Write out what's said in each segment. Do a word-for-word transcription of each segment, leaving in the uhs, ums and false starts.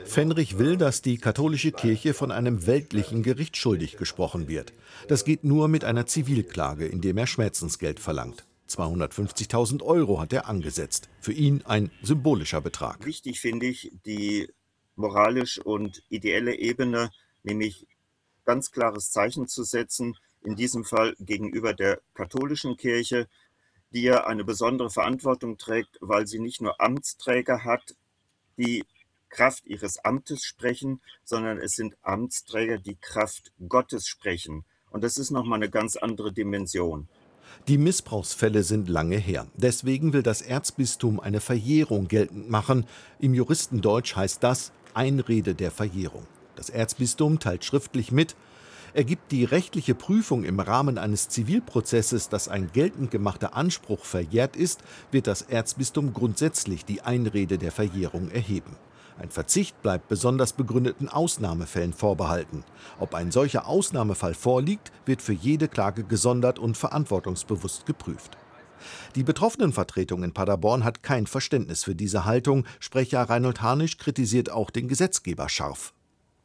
Fenrich will, dass die katholische Kirche von einem weltlichen Gericht schuldig gesprochen wird. Das geht nur mit einer Zivilklage, indem er Schmerzensgeld verlangt. zweihundertfünfzigtausend Euro hat er angesetzt. Für ihn ein symbolischer Betrag. Wichtig finde ich die moralisch und ideelle Ebene, nämlich ganz klares Zeichen zu setzen, in diesem Fall gegenüber der katholischen Kirche, die ja eine besondere Verantwortung trägt, weil sie nicht nur Amtsträger hat, die Kraft ihres Amtes sprechen, sondern es sind Amtsträger, die Kraft Gottes sprechen. Und das ist nochmal eine ganz andere Dimension. Die Missbrauchsfälle sind lange her. Deswegen will das Erzbistum eine Verjährung geltend machen. Im Juristendeutsch heißt das Einrede der Verjährung. Das Erzbistum teilt schriftlich mit, ergibt die rechtliche Prüfung im Rahmen eines Zivilprozesses, dass ein geltend gemachter Anspruch verjährt ist, wird das Erzbistum grundsätzlich die Einrede der Verjährung erheben. Ein Verzicht bleibt besonders begründeten Ausnahmefällen vorbehalten. Ob ein solcher Ausnahmefall vorliegt, wird für jede Klage gesondert und verantwortungsbewusst geprüft. Die Betroffenenvertretung in Paderborn hat kein Verständnis für diese Haltung. Sprecher Reinhold Harnisch kritisiert auch den Gesetzgeber scharf.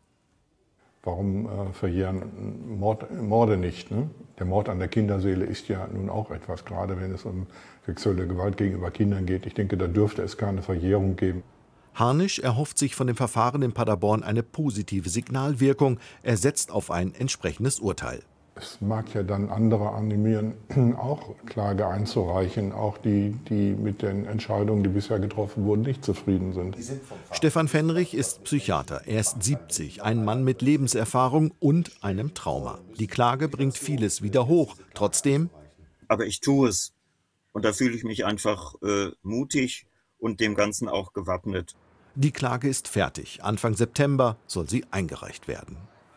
Warum äh, verjähren Mord, Morde nicht? Ne? Der Mord an der Kinderseele ist ja nun auch etwas, gerade wenn es um sexuelle Gewalt gegenüber Kindern geht. Ich denke, da dürfte es keine Verjährung geben. Harnisch erhofft sich von dem Verfahren in Paderborn eine positive Signalwirkung. Er setzt auf ein entsprechendes Urteil. Es mag ja dann andere animieren, auch Klage einzureichen, auch die, die mit den Entscheidungen, die bisher getroffen wurden, nicht zufrieden sind. Stefan Fenrich ist Psychiater. Er ist siebzig, ein Mann mit Lebenserfahrung und einem Trauma. Die Klage bringt vieles wieder hoch. Trotzdem. Aber ich tue es. Und da fühle ich mich einfach äh, mutig und dem Ganzen auch gewappnet. Die Klage ist fertig. Anfang September soll sie eingereicht werden.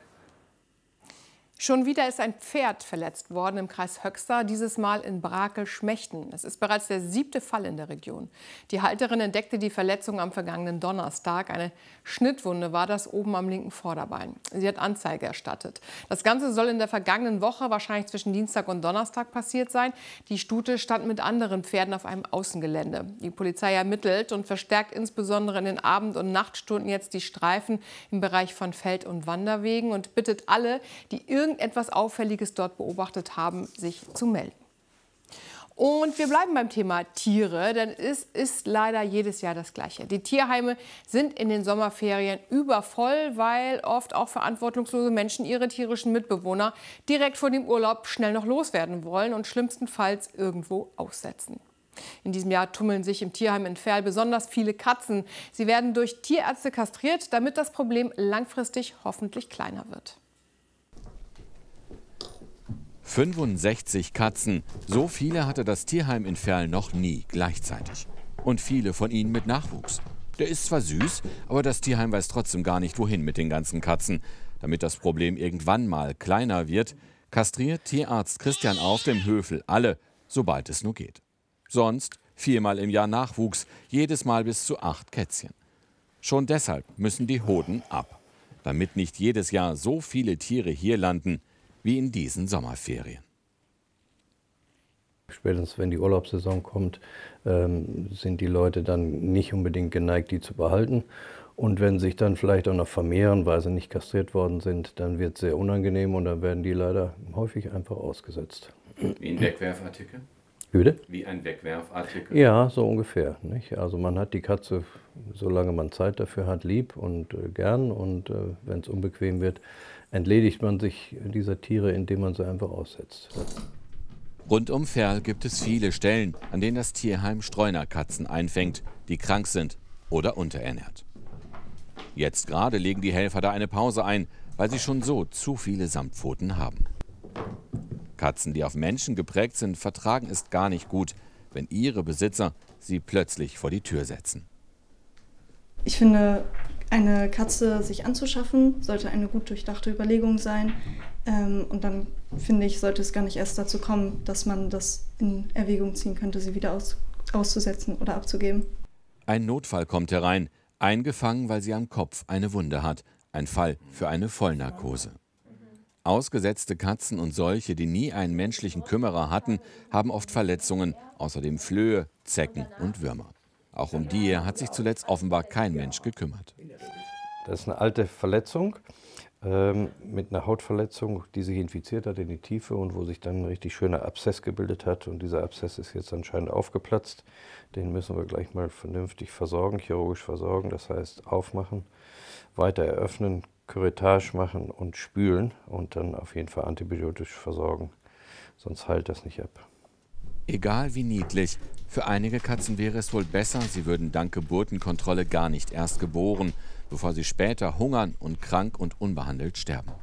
Schon wieder ist ein Pferd verletzt worden im Kreis Höxter, dieses Mal in Brakel-Schmechten. Es ist bereits der siebte Fall in der Region. Die Halterin entdeckte die Verletzung am vergangenen Donnerstag. Eine Schnittwunde war das oben am linken Vorderbein. Sie hat Anzeige erstattet. Das Ganze soll in der vergangenen Woche, wahrscheinlich zwischen Dienstag und Donnerstag, passiert sein. Die Stute stand mit anderen Pferden auf einem Außengelände. Die Polizei ermittelt und verstärkt insbesondere in den Abend- und Nachtstunden jetzt die Streifen im Bereich von Feld- und Wanderwegen und bittet alle, die irgendwie etwas Auffälliges dort beobachtet haben, sich zu melden. Und wir bleiben beim Thema Tiere, denn es ist leider jedes Jahr das Gleiche. Die Tierheime sind in den Sommerferien übervoll, weil oft auch verantwortungslose Menschen ihre tierischen Mitbewohner direkt vor dem Urlaub schnell noch loswerden wollen und schlimmstenfalls irgendwo aussetzen. In diesem Jahr tummeln sich im Tierheim in Verl besonders viele Katzen. Sie werden durch Tierärzte kastriert, damit das Problem langfristig hoffentlich kleiner wird. fünfundsechzig Katzen, so viele hatte das Tierheim in Verl noch nie gleichzeitig. Und viele von ihnen mit Nachwuchs. Der ist zwar süß, aber das Tierheim weiß trotzdem gar nicht, wohin mit den ganzen Katzen. Damit das Problem irgendwann mal kleiner wird, kastriert Tierarzt Christian auf dem Höfel alle, sobald es nur geht. Sonst viermal im Jahr Nachwuchs, jedes Mal bis zu acht Kätzchen. Schon deshalb müssen die Hoden ab, damit nicht jedes Jahr so viele Tiere hier landen, wie in diesen Sommerferien. Spätestens wenn die Urlaubssaison kommt, ähm, sind die Leute dann nicht unbedingt geneigt, die zu behalten. Und wenn sich dann vielleicht auch noch vermehren, weil sie nicht kastriert worden sind, dann wird es sehr unangenehm und dann werden die leider häufig einfach ausgesetzt. Wie ein Wegwerfartikel? Bitte? Wie ein Wegwerfartikel? Ja, so ungefähr. Nicht? Also man hat die Katze, solange man Zeit dafür hat, lieb und äh, gern. Und äh, wenn es unbequem wird, entledigt man sich dieser Tiere, indem man sie einfach aussetzt. Rund um Verl gibt es viele Stellen, an denen das Tierheim Streunerkatzen einfängt, die krank sind oder unterernährt. Jetzt gerade legen die Helfer da eine Pause ein, weil sie schon so zu viele Samtpfoten haben. Katzen, die auf Menschen geprägt sind, vertragen es gar nicht gut, wenn ihre Besitzer sie plötzlich vor die Tür setzen. Ich finde, eine Katze sich anzuschaffen, sollte eine gut durchdachte Überlegung sein. Ähm, und dann, finde ich, sollte es gar nicht erst dazu kommen, dass man das in Erwägung ziehen könnte, sie wieder aus, auszusetzen oder abzugeben. Ein Notfall kommt herein, eingefangen, weil sie am Kopf eine Wunde hat. Ein Fall für eine Vollnarkose. Ausgesetzte Katzen und solche, die nie einen menschlichen Kümmerer hatten, haben oft Verletzungen, außerdem Flöhe, Zecken und Würmer. Auch um die hat sich zuletzt offenbar kein Mensch gekümmert. Das ist eine alte Verletzung ähm, mit einer Hautverletzung, die sich infiziert hat in die Tiefe und wo sich dann ein richtig schöner Abszess gebildet hat. Und dieser Abszess ist jetzt anscheinend aufgeplatzt. Den müssen wir gleich mal vernünftig versorgen, chirurgisch versorgen. Das heißt aufmachen, weiter eröffnen, Curettage machen und spülen und dann auf jeden Fall antibiotisch versorgen. Sonst heilt das nicht ab. Egal wie niedlich, für einige Katzen wäre es wohl besser, sie würden dank Geburtenkontrolle gar nicht erst geboren, bevor sie später hungern und krank und unbehandelt sterben.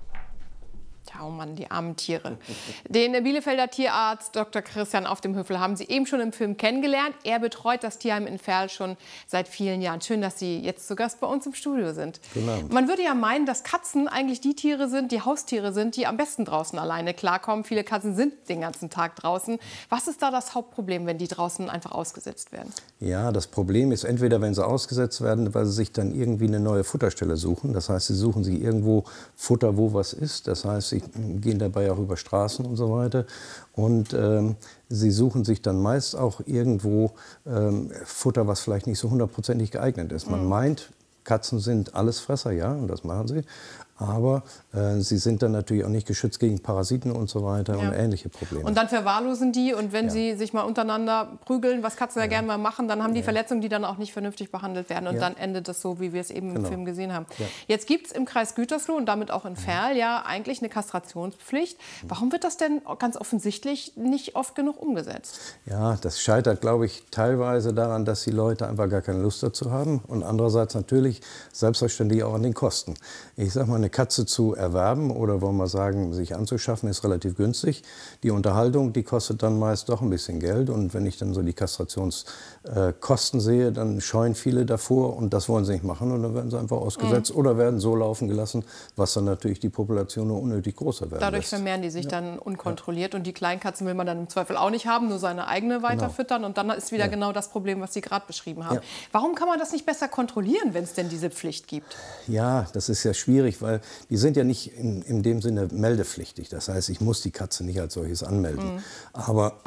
Ja, oh Mann, die armen Tiere. Den Bielefelder Tierarzt Doktor Christian Auf dem Höfel haben Sie eben schon im Film kennengelernt. Er betreut das Tierheim in Verl schon seit vielen Jahren. Schön, dass Sie jetzt zu Gast bei uns im Studio sind. Genau. Man würde ja meinen, dass Katzen eigentlich die Tiere sind, die Haustiere sind, die am besten draußen alleine klarkommen. Viele Katzen sind den ganzen Tag draußen. Was ist da das Hauptproblem, wenn die draußen einfach ausgesetzt werden? Ja, das Problem ist entweder, wenn sie ausgesetzt werden, weil sie sich dann irgendwie eine neue Futterstelle suchen. Das heißt, sie suchen sich irgendwo Futter, wo was ist. Das heißt, sie gehen dabei auch über Straßen und so weiter. Und ähm, sie suchen sich dann meist auch irgendwo ähm, Futter, was vielleicht nicht so hundertprozentig geeignet ist. Man mhm. meint, Katzen sind Allesfresser, ja, und das machen sie. Aber äh, sie sind dann natürlich auch nicht geschützt gegen Parasiten und so weiter ja. und ähnliche Probleme. Und dann verwahrlosen die und wenn ja. sie sich mal untereinander prügeln, was Katzen ja, ja gerne mal machen, dann haben die ja. Verletzungen, die dann auch nicht vernünftig behandelt werden. Und ja. dann endet das so, wie wir es eben genau. im Film gesehen haben. Ja. Jetzt gibt es im Kreis Gütersloh und damit auch in Verl ja eigentlich eine Kastrationspflicht. Warum wird das denn ganz offensichtlich nicht oft genug umgesetzt? Ja, das scheitert, glaube ich, teilweise daran, dass die Leute einfach gar keine Lust dazu haben. Und andererseits natürlich selbstverständlich auch an den Kosten. Ich sage mal, eine Katze zu erwerben oder wollen wir sagen, sich anzuschaffen, ist relativ günstig. Die Unterhaltung, die kostet dann meist doch ein bisschen Geld. Und wenn ich dann so die Kastrationskosten sehe, dann scheuen viele davor und das wollen sie nicht machen. Und dann werden sie einfach ausgesetzt mhm. oder werden so laufen gelassen, was dann natürlich die Population nur unnötig größer werden Dadurch lässt. vermehren die sich ja. dann unkontrolliert. Und die Kleinkatzen will man dann im Zweifel auch nicht haben, nur seine eigene weiterfüttern. Genau. Und dann ist wieder ja. genau das Problem, was Sie gerade beschrieben haben. Ja. Warum kann man das nicht besser kontrollieren, wenn es denn diese Pflicht gibt? Ja, das ist ja schwierig, weil die sind ja nicht in, in dem Sinne meldepflichtig. Das heißt, ich muss die Katze nicht als solches anmelden. Mhm. Aber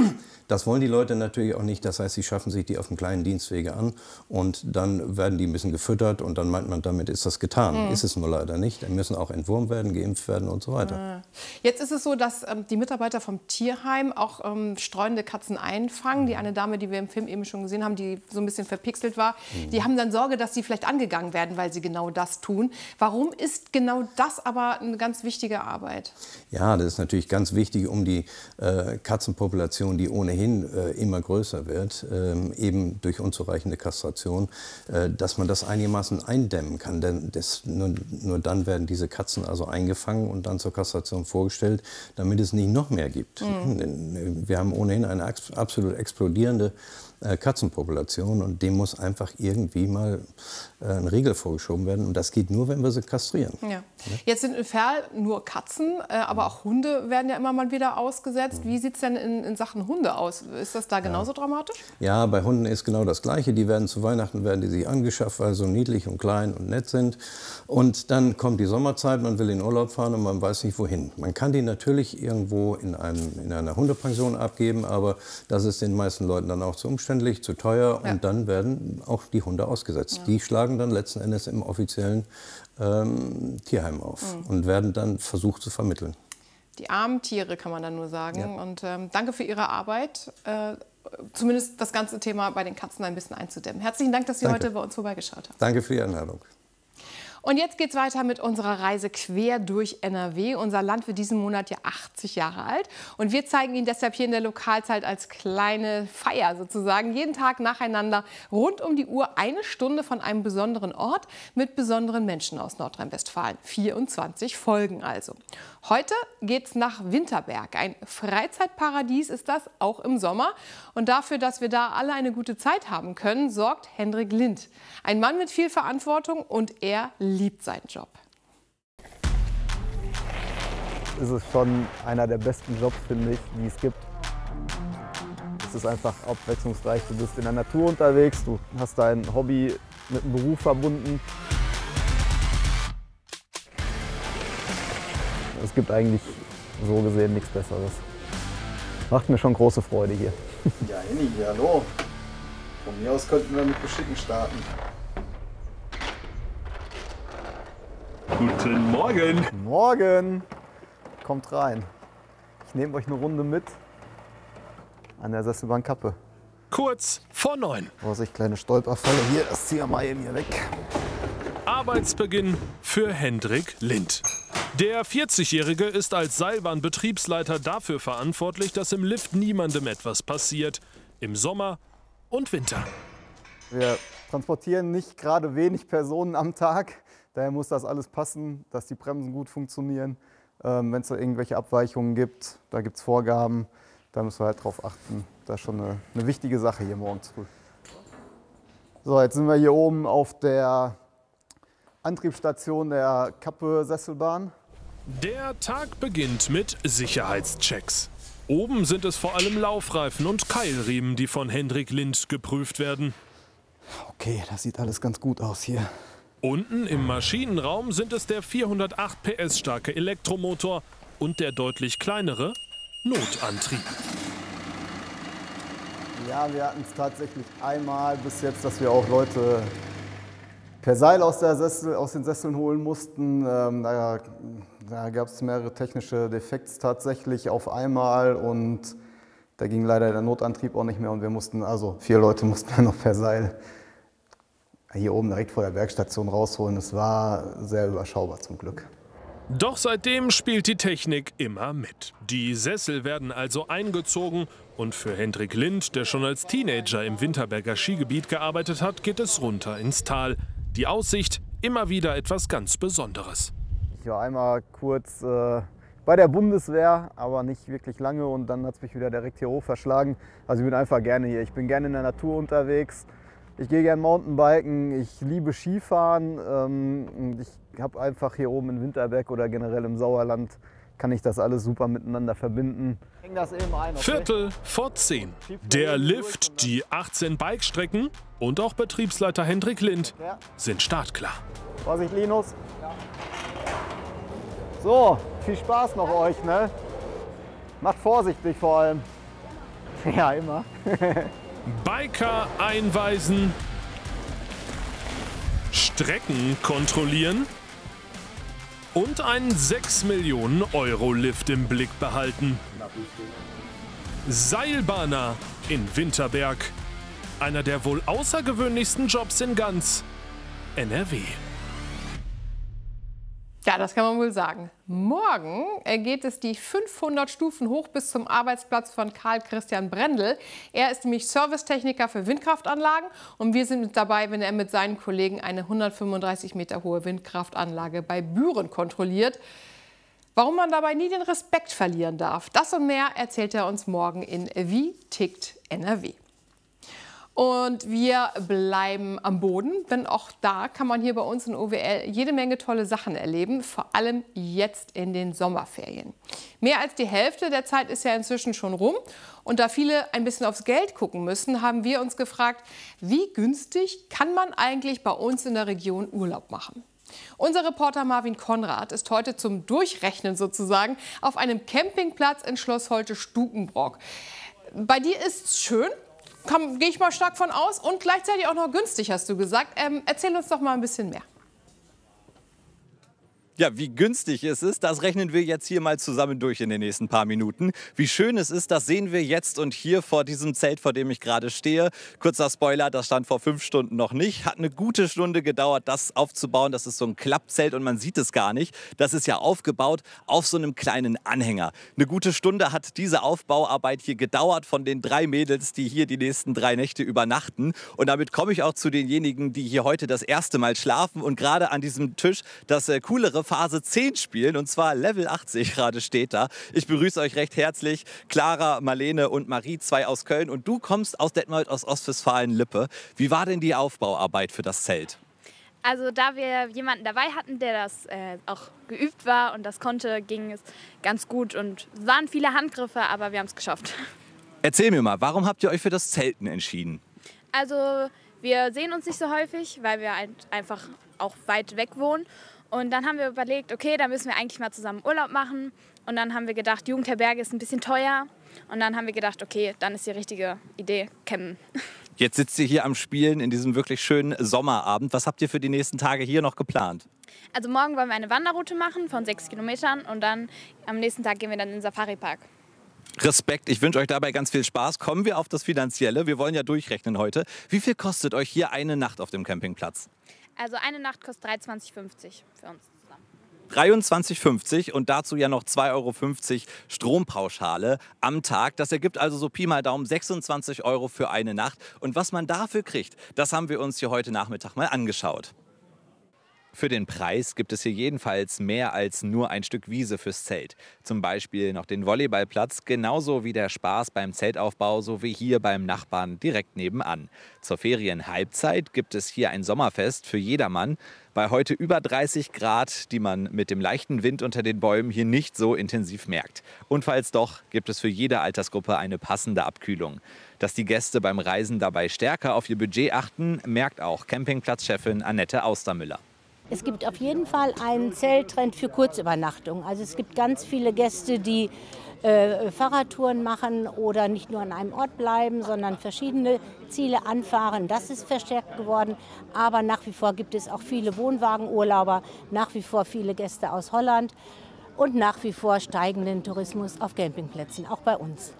das wollen die Leute natürlich auch nicht. Das heißt, sie schaffen sich die auf einem kleinen Dienstwege an und dann werden die ein bisschen gefüttert und dann meint man, damit ist das getan. Mhm. Ist es nur leider nicht. Die müssen auch entwurmt werden, geimpft werden und so weiter. Jetzt ist es so, dass ähm, die Mitarbeiter vom Tierheim auch ähm, streunende Katzen einfangen. Mhm. Die eine Dame, die wir im Film eben schon gesehen haben, die so ein bisschen verpixelt war, mhm. die haben dann Sorge, dass sie vielleicht angegangen werden, weil sie genau das tun. Warum ist genau das aber eine ganz wichtige Arbeit? Ja, das ist natürlich ganz wichtig, um die äh, Katzenpopulation, die ohnehin äh, immer größer wird, äh, eben durch unzureichende Kastration, äh, dass man das einigermaßen eindämmen kann. Denn das, nur, nur dann werden diese Katzen also eingefangen und dann zur Kastration vorgestellt, damit es nicht noch mehr gibt. Mhm. Wir haben ohnehin eine absolut explodierende Katzenpopulation und dem muss einfach irgendwie mal ein Riegel vorgeschoben werden und das geht nur, wenn wir sie kastrieren. Ja. Jetzt sind in Verl nur Katzen, aber auch Hunde werden ja immer mal wieder ausgesetzt. Wie sieht es denn in, in Sachen Hunde aus? Ist das da genauso ja. dramatisch? Ja, bei Hunden ist genau das Gleiche. Die werden zu Weihnachten werden die sich angeschafft, weil sie so niedlich und klein und nett sind. Und dann kommt die Sommerzeit, man will in Urlaub fahren und man weiß nicht wohin. Man kann die natürlich irgendwo in, einem, in einer Hundepension abgeben, aber das ist den meisten Leuten dann auch zu umständlich, zu teuer ja. und dann werden auch die Hunde ausgesetzt. Ja. Die schlagen dann letzten Endes im offiziellen ähm, Tierheim auf mhm. und werden dann versucht zu vermitteln. Die armen Tiere, kann man dann nur sagen. Ja. Und ähm, danke für Ihre Arbeit, äh, zumindest das ganze Thema bei den Katzen ein bisschen einzudämmen. Herzlichen Dank, dass Sie danke. heute bei uns vorbeigeschaut haben. Danke für die Einladung. Und jetzt geht's weiter mit unserer Reise quer durch N R W. Unser Land wird diesen Monat ja achtzig Jahre alt. Und wir zeigen Ihnen deshalb hier in der Lokalzeit als kleine Feier sozusagen jeden Tag nacheinander rund um die Uhr eine Stunde von einem besonderen Ort mit besonderen Menschen aus Nordrhein-Westfalen. vierundzwanzig Folgen also. Heute geht's nach Winterberg. Ein Freizeitparadies ist das, auch im Sommer. Und dafür, dass wir da alle eine gute Zeit haben können, sorgt Hendrik Lind. Ein Mann mit viel Verantwortung und er liebt seinen Job. Es ist schon einer der besten Jobs, finde ich, die es gibt. Es ist einfach abwechslungsreich. Du bist in der Natur unterwegs, du hast dein Hobby mit dem Beruf verbunden. Es gibt eigentlich so gesehen nichts Besseres. Macht mir schon große Freude hier. Ja, Henny, hallo. Von mir aus könnten wir mit Beschicken starten. Guten Morgen. Morgen. Kommt rein. Ich nehme euch eine Runde mit an der Sesselbahn Kappe. Kurz vor neun. Vorsicht, kleine Stolperfalle. Hier, das ziehen wir mal eben hier weg. Arbeitsbeginn für Hendrik Lind. Der vierzigjährige ist als Seilbahnbetriebsleiter dafür verantwortlich, dass im Lift niemandem etwas passiert. Im Sommer und Winter. Wir transportieren nicht gerade wenig Personen am Tag. Daher muss das alles passen, dass die Bremsen gut funktionieren. Ähm, Wenn es da irgendwelche Abweichungen gibt, da gibt es Vorgaben. Da müssen wir halt drauf achten. Das ist schon eine, eine wichtige Sache hier morgens früh. So, jetzt sind wir hier oben auf der Antriebsstation der Kappe-Sesselbahn. Der Tag beginnt mit Sicherheitschecks. Oben sind es vor allem Laufreifen und Keilriemen, die von Hendrik Lind geprüft werden. Okay, das sieht alles ganz gut aus hier. Unten im Maschinenraum sind es der vierhundertacht P S starke Elektromotor und der deutlich kleinere Notantrieb. Ja, wir hatten es tatsächlich einmal bis jetzt, dass wir auch Leute per Seil aus, der Sessel, aus den Sesseln holen mussten. Ähm, da da gab es mehrere technische Defekte tatsächlich auf einmal und da ging leider der Notantrieb auch nicht mehr und wir mussten, also vier Leute mussten wir noch per Seil hier oben direkt vor der Bergstation rausholen. Es war sehr überschaubar zum Glück. Doch seitdem spielt die Technik immer mit. Die Sessel werden also eingezogen und für Hendrik Lind, der schon als Teenager im Winterberger Skigebiet gearbeitet hat, geht es runter ins Tal. Die Aussicht, immer wieder etwas ganz Besonderes. Ich war einmal kurz äh, bei der Bundeswehr, aber nicht wirklich lange und dann hat es mich wieder direkt hier hoch verschlagen. Also ich bin einfach gerne hier. Ich bin gerne in der Natur unterwegs. Ich gehe gerne Mountainbiken, ich liebe Skifahren. Ähm, und ich habe einfach hier oben in Winterberg oder generell im Sauerland, kann ich das alles super miteinander verbinden. Das eben ein, okay? Viertel vor zehn. Der Lift, die achtzehn Bikestrecken und auch Betriebsleiter Hendrik Lind sind startklar. Vorsicht, Linus. So, viel Spaß noch euch, ne? Macht vorsichtig vor allem. Ja, immer. Biker einweisen, Strecken kontrollieren und einen sechs Millionen Euro Lift im Blick behalten. Seilbahner in Winterberg. Einer der wohl außergewöhnlichsten Jobs in ganz N R W. Ja, das kann man wohl sagen. Morgen geht es die fünfhundert Stufen hoch bis zum Arbeitsplatz von Karl Christian Brendel. Er ist nämlich Servicetechniker für Windkraftanlagen und wir sind mit dabei, wenn er mit seinen Kollegen eine hundertfünfunddreißig Meter hohe Windkraftanlage bei Büren kontrolliert. Warum man dabei nie den Respekt verlieren darf, das und mehr erzählt er uns morgen in Wie tickt N R W. Und wir bleiben am Boden, denn auch da kann man hier bei uns in O W L jede Menge tolle Sachen erleben, vor allem jetzt in den Sommerferien. Mehr als die Hälfte der Zeit ist ja inzwischen schon rum und da viele ein bisschen aufs Geld gucken müssen, haben wir uns gefragt, wie günstig kann man eigentlich bei uns in der Region Urlaub machen? Unser Reporter Marvin Konrad ist heute zum Durchrechnen sozusagen auf einem Campingplatz in Schloss Holte-Stukenbrock. Bei dir ist es schön. Gehe ich mal stark von aus und gleichzeitig auch noch günstig, hast du gesagt. Ähm, erzähl uns doch mal ein bisschen mehr. Ja, wie günstig es ist, das rechnen wir jetzt hier mal zusammen durch in den nächsten paar Minuten. Wie schön es ist, das sehen wir jetzt und hier vor diesem Zelt, vor dem ich gerade stehe. Kurzer Spoiler, das stand vor fünf Stunden noch nicht. Hat eine gute Stunde gedauert, das aufzubauen. Das ist so ein Klappzelt und man sieht es gar nicht. Das ist ja aufgebaut auf so einem kleinen Anhänger. Eine gute Stunde hat diese Aufbauarbeit hier gedauert von den drei Mädels, die hier die nächsten drei Nächte übernachten. Und damit komme ich auch zu denjenigen, die hier heute das erste Mal schlafen und gerade an diesem Tisch das äh, coolere Phase zehn spielen, und zwar Level achtzig gerade steht da. Ich begrüße euch recht herzlich, Clara, Marlene und Marie, zwei aus Köln und du kommst aus Detmold, aus Ostwestfalen-Lippe. Wie war denn die Aufbauarbeit für das Zelt? Also da wir jemanden dabei hatten, der das äh, auch geübt war und das konnte, ging es ganz gut und es waren viele Handgriffe, aber wir haben es geschafft. Erzähl mir mal, warum habt ihr euch für das Zelten entschieden? Also wir sehen uns nicht so häufig, weil wir einfach auch weit weg wohnen. Und dann haben wir überlegt, okay, da müssen wir eigentlich mal zusammen Urlaub machen. Und dann haben wir gedacht, Jugendherberge ist ein bisschen teuer. Und dann haben wir gedacht, okay, dann ist die richtige Idee, campen. Jetzt sitzt ihr hier am Spielen in diesem wirklich schönen Sommerabend. Was habt ihr für die nächsten Tage hier noch geplant? Also morgen wollen wir eine Wanderroute machen von sechs Kilometern und dann am nächsten Tag gehen wir dann in den Safari-Park. Respekt, ich wünsche euch dabei ganz viel Spaß. Kommen wir auf das Finanzielle. Wir wollen ja durchrechnen heute. Wie viel kostet euch hier eine Nacht auf dem Campingplatz? Also eine Nacht kostet dreiundzwanzig fünfzig für uns zusammen. dreiundzwanzig fünfzig und dazu ja noch zwei Euro fünfzig Strompauschale am Tag. Das ergibt also so Pi mal Daumen sechsundzwanzig Euro für eine Nacht. Und was man dafür kriegt, das haben wir uns hier heute Nachmittag mal angeschaut. Für den Preis gibt es hier jedenfalls mehr als nur ein Stück Wiese fürs Zelt. Zum Beispiel noch den Volleyballplatz, genauso wie der Spaß beim Zeltaufbau, so wie hier beim Nachbarn direkt nebenan. Zur Ferienhalbzeit gibt es hier ein Sommerfest für jedermann. Bei heute über dreißig Grad, die man mit dem leichten Wind unter den Bäumen hier nicht so intensiv merkt. Und falls doch, gibt es für jede Altersgruppe eine passende Abkühlung. Dass die Gäste beim Reisen dabei stärker auf ihr Budget achten, merkt auch Campingplatzchefin Annette Austermüller. Es gibt auf jeden Fall einen Zelttrend für Kurzübernachtung. Also es gibt ganz viele Gäste, die äh, Fahrradtouren machen oder nicht nur an einem Ort bleiben, sondern verschiedene Ziele anfahren. Das ist verstärkt geworden. Aber nach wie vor gibt es auch viele Wohnwagenurlauber, nach wie vor viele Gäste aus Holland und nach wie vor steigenden Tourismus auf Campingplätzen, auch bei uns.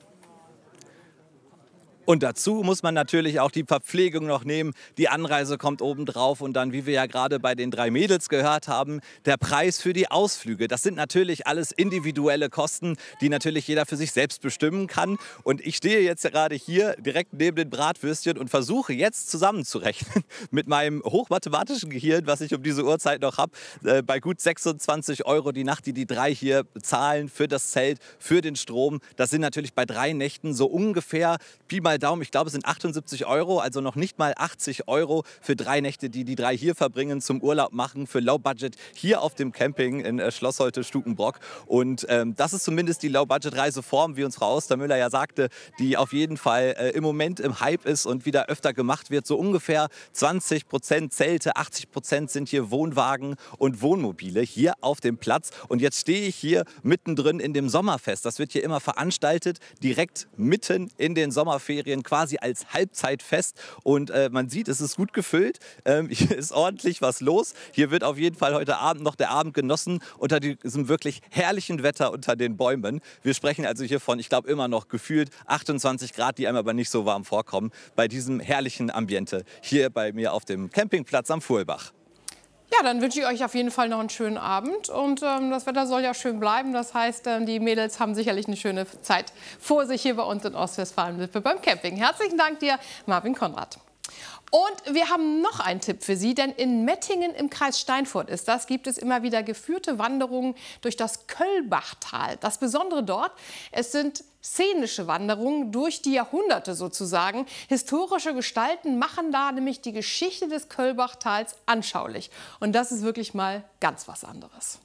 Und dazu muss man natürlich auch die Verpflegung noch nehmen. Die Anreise kommt obendrauf und dann, wie wir ja gerade bei den drei Mädels gehört haben, der Preis für die Ausflüge. Das sind natürlich alles individuelle Kosten, die natürlich jeder für sich selbst bestimmen kann. Und ich stehe jetzt gerade hier direkt neben den Bratwürstchen und versuche jetzt zusammenzurechnen mit meinem hochmathematischen Gehirn, was ich um diese Uhrzeit noch habe, äh, bei gut sechsundzwanzig Euro die Nacht, die die drei hier bezahlen für das Zelt, für den Strom. Das sind natürlich bei drei Nächten so ungefähr Pi mal Daumen, ich glaube, es sind achtundsiebzig Euro, also noch nicht mal achtzig Euro für drei Nächte, die die drei hier verbringen, zum Urlaub machen, für Low Budget hier auf dem Camping in äh, Schloss Holte-Stukenbrock. Und ähm, das ist zumindest die Low Budget Reiseform, wie uns Frau Austermüller ja sagte, die auf jeden Fall äh, im Moment im Hype ist und wieder öfter gemacht wird. So ungefähr zwanzig Prozent Zelte, achtzig Prozent sind hier Wohnwagen und Wohnmobile hier auf dem Platz. Und jetzt stehe ich hier mittendrin in dem Sommerfest. Das wird hier immer veranstaltet, direkt mitten in den Sommerferien, quasi als Halbzeitfest. Und äh, man sieht, es ist gut gefüllt. Ähm, hier ist ordentlich was los. Hier wird auf jeden Fall heute Abend noch der Abend genossen unter diesem wirklich herrlichen Wetter unter den Bäumen. Wir sprechen also hier von, ich glaube, immer noch gefühlt achtundzwanzig Grad, die einem aber nicht so warm vorkommen, bei diesem herrlichen Ambiente hier bei mir auf dem Campingplatz am Fuhlbach. Ja, dann wünsche ich euch auf jeden Fall noch einen schönen Abend und ähm, das Wetter soll ja schön bleiben. Das heißt, ähm, die Mädels haben sicherlich eine schöne Zeit vor sich hier bei uns in Ostwestfalen-Lippe beim Camping. Herzlichen Dank dir, Marvin Konrad. Und wir haben noch einen Tipp für Sie, denn in Mettingen im Kreis Steinfurt ist das, gibt es immer wieder geführte Wanderungen durch das Köllbachtal. Das Besondere dort, es sind szenische Wanderungen durch die Jahrhunderte sozusagen. Historische Gestalten machen da nämlich die Geschichte des Köllbachtals anschaulich. Und das ist wirklich mal ganz was anderes.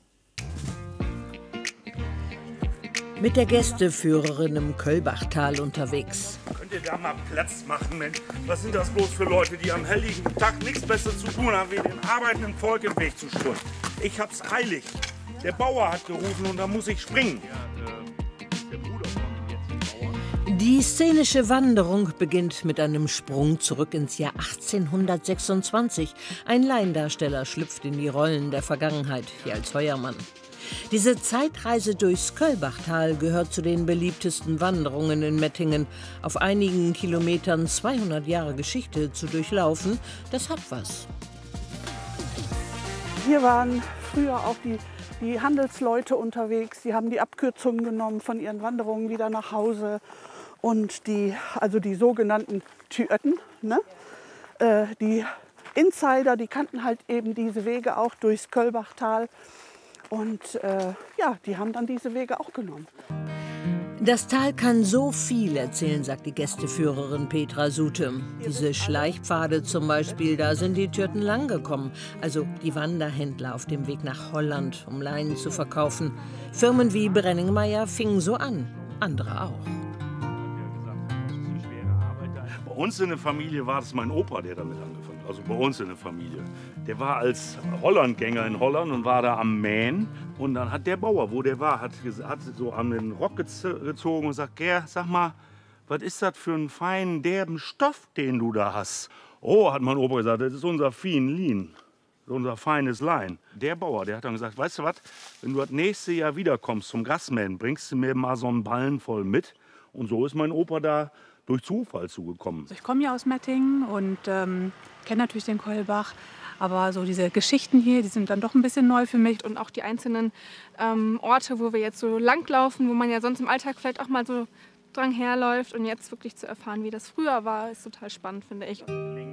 Mit der Gästeführerin im Köllbachtal unterwegs. Könnt ihr da mal Platz machen, Mensch? Was sind das bloß für Leute, die am helligen Tag nichts Besseres zu tun haben, wie dem arbeitenden Volk im Weg zu stehen? Ich hab's eilig. Der Bauer hat gerufen und da muss ich springen. Die szenische Wanderung beginnt mit einem Sprung zurück ins Jahr achtzehnhundertsechsundzwanzig. Ein Laiendarsteller schlüpft in die Rollen der Vergangenheit, hier als Heuermann. Diese Zeitreise durchs Köllbachtal gehört zu den beliebtesten Wanderungen in Mettingen. Auf einigen Kilometern zweihundert Jahre Geschichte zu durchlaufen, das hat was. Hier waren früher auch die, die Handelsleute unterwegs. Die haben die Abkürzungen genommen von ihren Wanderungen wieder nach Hause. Und die, also die sogenannten Tüötten, ne? äh, die Insider, die kannten halt eben diese Wege auch durchs Köllbachtal. Und äh, ja, die haben dann diese Wege auch genommen. Das Tal kann so viel erzählen, sagt die Gästeführerin Petra Sute. Diese Schleichpfade zum Beispiel, da sind die Türken lang gekommen. Also die Wanderhändler auf dem Weg nach Holland, um Leinen zu verkaufen. Firmen wie Brenningmeier fingen so an, andere auch. Bei uns in der Familie war das mein Opa, der damit angefangen hat. Also bei uns in der Familie. Der war als Hollandgänger in Holland und war da am Mähen. Und dann hat der Bauer, wo der war, hat, hat so an den Rock gezogen und sagt, Ger, sag mal, was ist das für ein feinen, derben Stoff, den du da hast? Oh, hat mein Opa gesagt, das ist unser Fienlin. unser feines Lein. Der Bauer, der hat dann gesagt, weißt du was, wenn du das nächste Jahr wiederkommst zum Grasmähen, bringst du mir mal so einen Ballen voll mit. Und so ist mein Opa da durch Zufall zugekommen. Ich komme ja aus Mettingen und ähm, kenne natürlich den Keulbach. Aber so diese Geschichten hier, die sind dann doch ein bisschen neu für mich. Und auch die einzelnen ähm, Orte, wo wir jetzt so langlaufen, wo man ja sonst im Alltag vielleicht auch mal so dran herläuft. Und jetzt wirklich zu erfahren, wie das früher war, ist total spannend, finde ich.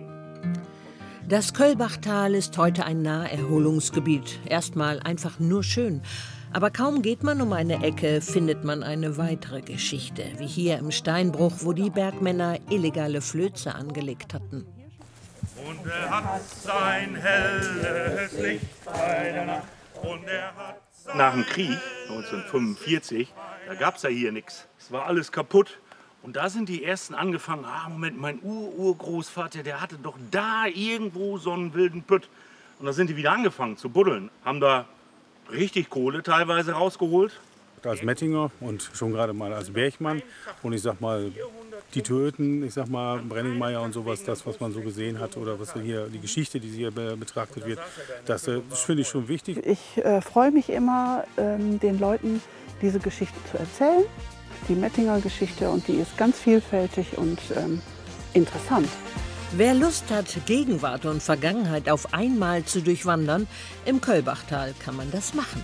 Das Köllbachtal ist heute ein Naherholungsgebiet. Erstmal einfach nur schön. Aber kaum geht man um eine Ecke, findet man eine weitere Geschichte. Wie hier im Steinbruch, wo die Bergmänner illegale Flöze angelegt hatten. Und er hat sein helles Licht bei der Nacht. Und er hat Nach dem Krieg, neunzehnhundertfünfundvierzig, da gab es ja hier nichts. Es war alles kaputt. Und da sind die Ersten angefangen, ah Moment, mein Ur-Urgroßvater, der hatte doch da irgendwo so einen wilden Pütt. Und da sind die wieder angefangen zu buddeln. Haben da richtig Kohle teilweise rausgeholt. Als Mettinger und schon gerade mal als Bergmann. Und ich sag mal, die Töten, ich sag mal, Brenningmeier und sowas, das, was man so gesehen hat oder was hier, die Geschichte, die hier betrachtet wird, das, das finde ich schon wichtig. Ich äh, freue mich immer, ähm, den Leuten diese Geschichte zu erzählen. Die Mettinger Geschichte, und die ist ganz vielfältig und ähm, interessant. Wer Lust hat, Gegenwart und Vergangenheit auf einmal zu durchwandern, im Köllbachtal kann man das machen.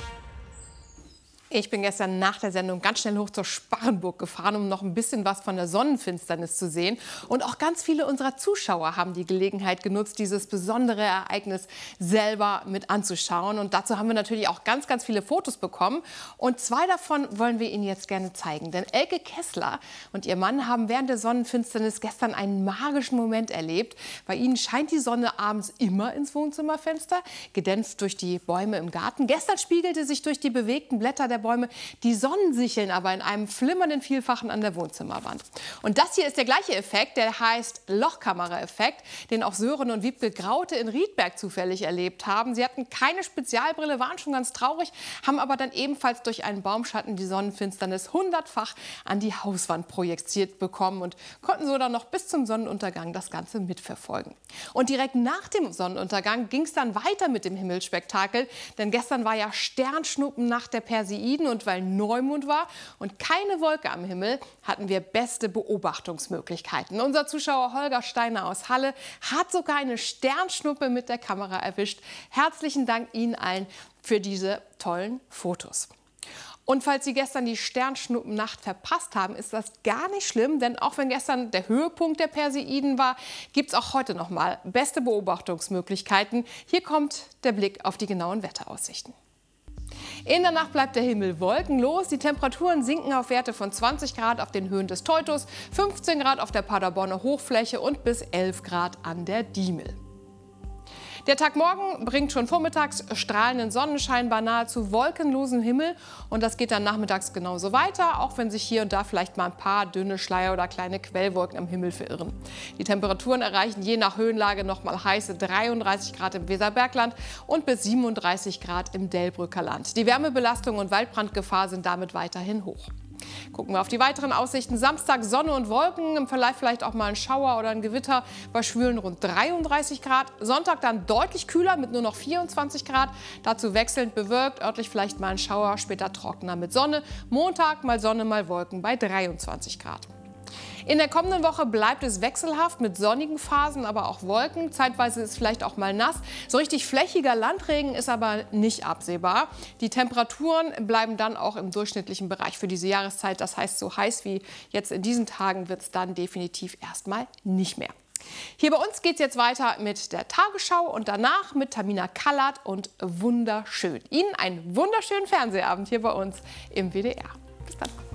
Ich bin gestern nach der Sendung ganz schnell hoch zur Sparrenburg gefahren, um noch ein bisschen was von der Sonnenfinsternis zu sehen. Und auch ganz viele unserer Zuschauer haben die Gelegenheit genutzt, dieses besondere Ereignis selber mit anzuschauen. Und dazu haben wir natürlich auch ganz, ganz viele Fotos bekommen. Und zwei davon wollen wir Ihnen jetzt gerne zeigen. Denn Elke Kessler und ihr Mann haben während der Sonnenfinsternis gestern einen magischen Moment erlebt. Bei ihnen scheint die Sonne abends immer ins Wohnzimmerfenster, gedämpft durch die Bäume im Garten. Gestern spiegelte sich durch die bewegten Blätter der Bäume die Sonnensicheln aber in einem flimmernden Vielfachen an der Wohnzimmerwand. Und das hier ist der gleiche Effekt, der heißt Lochkamera-Effekt, den auch Sören und Wiebke Graute in Riedberg zufällig erlebt haben. Sie hatten keine Spezialbrille, waren schon ganz traurig, haben aber dann ebenfalls durch einen Baumschatten die Sonnenfinsternis hundertfach an die Hauswand projiziert bekommen und konnten so dann noch bis zum Sonnenuntergang das Ganze mitverfolgen. Und direkt nach dem Sonnenuntergang ging es dann weiter mit dem Himmelsspektakel, denn gestern war ja Sternschnuppennacht der Perseiden. Und weil Neumond war und keine Wolke am Himmel, hatten wir beste Beobachtungsmöglichkeiten. Unser Zuschauer Holger Steiner aus Halle hat sogar eine Sternschnuppe mit der Kamera erwischt. Herzlichen Dank Ihnen allen für diese tollen Fotos. Und falls Sie gestern die Sternschnuppennacht verpasst haben, ist das gar nicht schlimm, denn auch wenn gestern der Höhepunkt der Perseiden war, gibt es auch heute noch mal beste Beobachtungsmöglichkeiten. Hier kommt der Blick auf die genauen Wetteraussichten. In der Nacht bleibt der Himmel wolkenlos. Die Temperaturen sinken auf Werte von zwanzig Grad auf den Höhen des Teutos, fünfzehn Grad auf der Paderborner Hochfläche und bis elf Grad an der Diemel. Der Tag morgen bringt schon vormittags strahlenden Sonnenschein bei nahezu wolkenlosem Himmel. Und das geht dann nachmittags genauso weiter, auch wenn sich hier und da vielleicht mal ein paar dünne Schleier oder kleine Quellwolken am Himmel verirren. Die Temperaturen erreichen je nach Höhenlage noch mal heiße dreiunddreißig Grad im Weserbergland und bis siebenunddreißig Grad im Delbrücker Land. Die Wärmebelastung und Waldbrandgefahr sind damit weiterhin hoch. Gucken wir auf die weiteren Aussichten. Samstag Sonne und Wolken, im Verlauf vielleicht auch mal ein Schauer oder ein Gewitter bei schwülen rund dreiunddreißig Grad. Sonntag dann deutlich kühler mit nur noch vierundzwanzig Grad. Dazu wechselnd bewölkt, örtlich vielleicht mal ein Schauer, später trockener mit Sonne. Montag mal Sonne, mal Wolken bei dreiundzwanzig Grad. In der kommenden Woche bleibt es wechselhaft mit sonnigen Phasen, aber auch Wolken. Zeitweise ist es vielleicht auch mal nass. So richtig flächiger Landregen ist aber nicht absehbar. Die Temperaturen bleiben dann auch im durchschnittlichen Bereich für diese Jahreszeit. Das heißt, so heiß wie jetzt in diesen Tagen wird es dann definitiv erstmal nicht mehr. Hier bei uns geht es jetzt weiter mit der Tagesschau und danach mit Tamina Kallert und Wunderschön. Ihnen einen wunderschönen Fernsehabend hier bei uns im W D R. Bis dann.